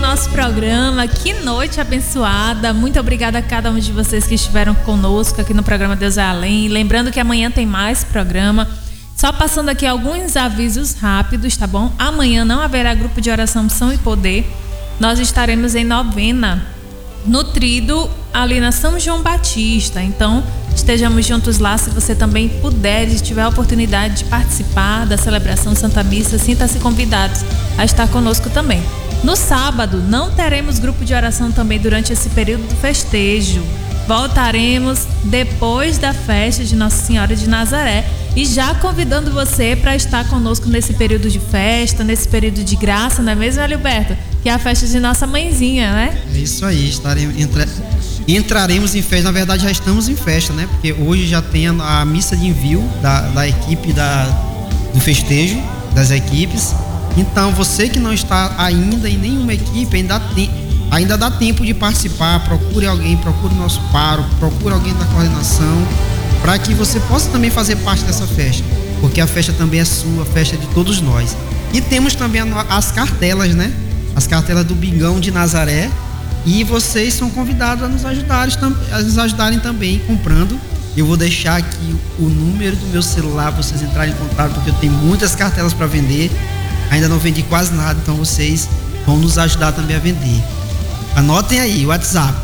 nosso programa. Que noite abençoada. Muito obrigada a cada um de vocês que estiveram conosco aqui no programa Deus é Além. Lembrando que amanhã tem mais programa. Só passando aqui alguns avisos rápidos, tá bom? Amanhã não haverá grupo de oração Unção e Poder. Nós estaremos em novena, nutrido ali na São João Batista. Então, estejamos juntos lá. Se você também puder e tiver a oportunidade de participar da celebração Santa Missa, sinta-se convidados a estar conosco também. No sábado, não teremos grupo de oração também durante esse período do festejo. Voltaremos depois da festa de Nossa Senhora de Nazaré e já convidando você para estar conosco nesse período de festa, nesse período de graça, não é mesmo, Alilberto? Que é a festa de nossa mãezinha, né? É isso aí, entraremos em festa. Na verdade, já estamos em festa, né? Porque hoje já tem a missa de envio da equipe do festejo, das equipes. Então, você que não está ainda em nenhuma equipe, ainda dá tempo de participar. Procure alguém, procure o nosso pároco, procure alguém da coordenação, para que você possa também fazer parte dessa festa, porque a festa também é sua, a festa é de todos nós. E temos também as cartelas, né? As cartelas do Bingão de Nazaré, e vocês são convidados a nos ajudarem também comprando. Eu vou deixar aqui o número do meu celular para vocês entrarem em contato, porque eu tenho muitas cartelas para vender, ainda não vendi quase nada, então vocês vão nos ajudar também a vender. Anotem aí o WhatsApp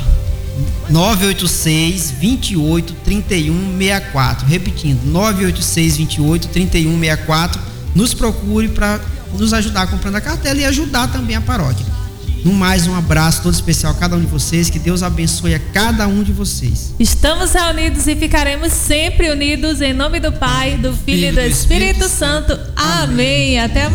986 28 31 64, repetindo, 986 28 31 64. Nos procure para nos ajudar comprando a cartela e ajudar também a paróquia. No mais, um abraço todo especial a cada um de vocês, que Deus abençoe a cada um de vocês. Estamos reunidos e ficaremos sempre unidos em nome do Pai, do Filho e do Espírito Santo. Amém. Até amanhã.